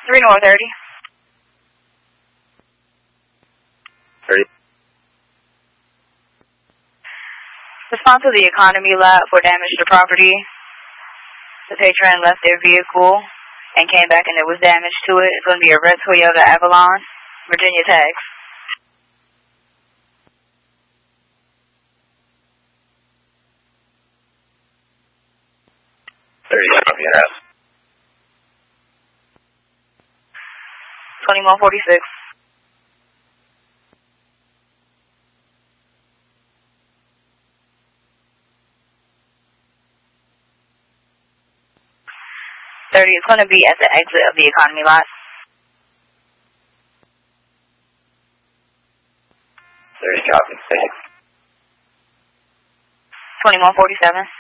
3 North 30. 30. Response to the economy lot for damage to property. The patron left their vehicle and came back and there was damage to it. It's going to be a red Toyota Avalon, Virginia tags. From your house. 2146. It's going to be at the exit of the economy lot. 30 copy. 2147.